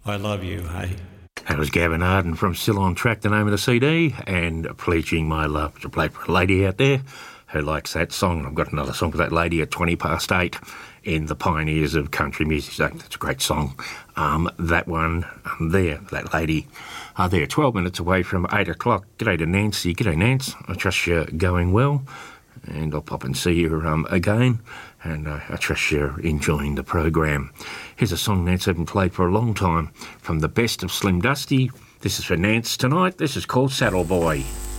I love you, hey. That was Gavin Arden from Still on Track, the name of the CD, and Pledging My Love to play for a lady out there who likes that song. I've got another song for that lady at 8:20 in the Pioneers of Country Music. So that's a great song. That one there, that lady there, 12 minutes away from 8 o'clock. G'day to Nancy. G'day, Nance. I trust you're going well, and I'll pop and see you again, and I trust you're enjoying the program. Here's a song Nance hasn't played for a long time from the best of Slim Dusty. This is for Nance tonight. This is called Saddle Boy.